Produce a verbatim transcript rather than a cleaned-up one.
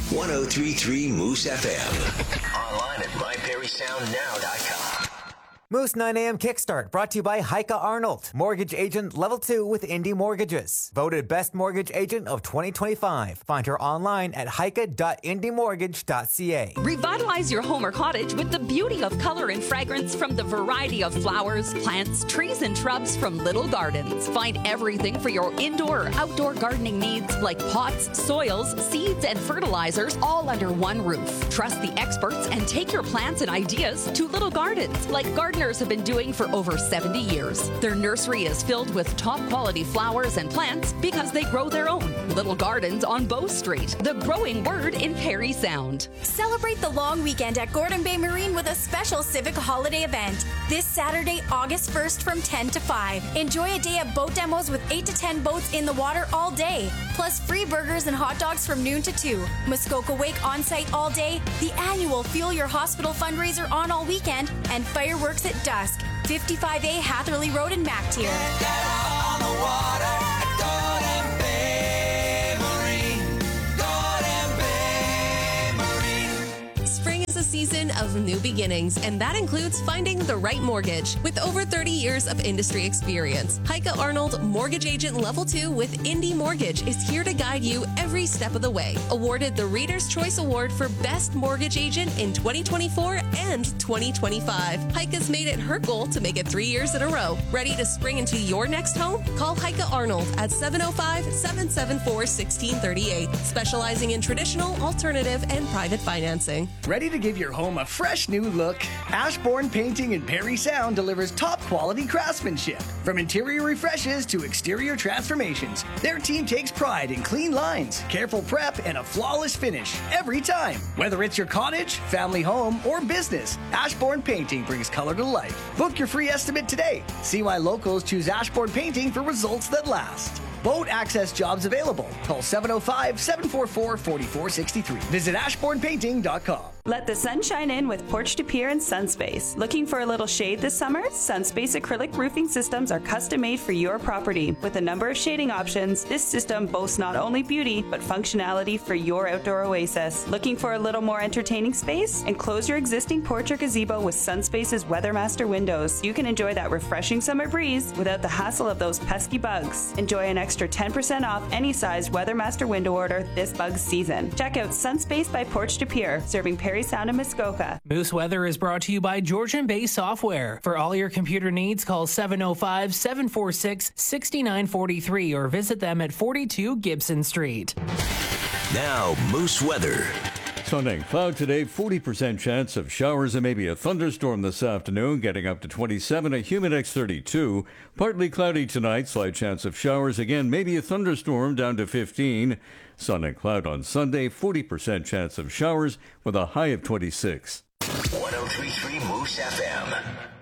one oh three point three Moose F M. Online at my perry sound now dot com. Moose nine a.m. Kickstart brought to you by Heike Arnold, Mortgage Agent Level two with Indy Mortgages. Voted Best Mortgage Agent of twenty twenty-five. Find her online at heike dot indy mortgage dot c a. Revitalize your home or cottage with the beauty of color and fragrance from the variety of flowers, plants, trees, and shrubs from Little Gardens. Find everything for your indoor or outdoor gardening needs like pots, soils, seeds, and fertilizers all under one roof. Trust the experts and take your plants and ideas to Little Gardens like garden have been doing for over seventy years. Their nursery is filled with top quality flowers and plants because they grow their own. Little Gardens on Bow Street, the growing word in Perry Sound. Celebrate the long weekend at Gordon Bay Marine with a special civic holiday event. This Saturday, August first from ten to five. Enjoy a day of boat demos with eight to ten boats in the water all day. Plus free burgers and hot dogs from noon to two. Muskoka Wake on site all day. The annual Fuel Your Hospital fundraiser on all weekend. And fireworks at dusk. fifty-five A Hatherley Road in Mactier. Get out on the water at Gordon Bay Marine. Gordon Bay Marine. Spring is a season of new beginnings, and that includes finding the right mortgage. With over thirty years of industry experience, Heike Arnold, Mortgage Agent Level two with Indy Mortgage, is here to guide you every step of the way. Awarded the Reader's Choice Award for Best Mortgage Agent in twenty twenty-four and twenty twenty-five. Heike has made it her goal to make it three years in a row. Ready to spring into your next home? Call Heike Arnold at seven oh five, seven seven four, one six three eight, specializing in traditional, alternative, and private financing. Ready to give your home a fresh new look? Ashbourne Painting in Perry Sound delivers top quality craftsmanship. From interior refreshes to exterior transformations, their team takes pride in clean lines, careful prep, and a flawless finish every time. Whether it's your cottage, family home, or business, Ashbourne Painting brings color to life. Book your free estimate today. See why locals choose Ashbourne Painting for results that last. Boat access jobs available. Call seven oh five, seven four four, four four six three. Visit ashbourne painting dot com. Let the sun shine in with Porch de Pier and Sunspace. Looking for a little shade this summer? Sunspace acrylic roofing systems are custom made for your property. With a number of shading options, this system boasts not only beauty, but functionality for your outdoor oasis. Looking for a little more entertaining space? Enclose your existing porch or gazebo with Sunspace's Weathermaster windows. You can enjoy that refreshing summer breeze without the hassle of those pesky bugs. Enjoy an extra ten percent off any size Weathermaster window order this bug season. Check out Sunspace by Porch de Pier, serving Perry Sound and Muskoka. Moose Weather is brought to you by Georgian Bay Software. For all your computer needs, call seven oh five, seven four six, six nine four three or visit them at forty-two Gibson Street. Now, Moose Weather. Sunday, cloud today, forty percent chance of showers and maybe a thunderstorm this afternoon, getting up to twenty-seven, a Humidex thirty-two. Partly cloudy tonight, slight chance of showers, again, maybe a thunderstorm down to fifteen. Sun and cloud on Sunday, forty percent chance of showers with a high of twenty-six. one oh three point three Moose F M.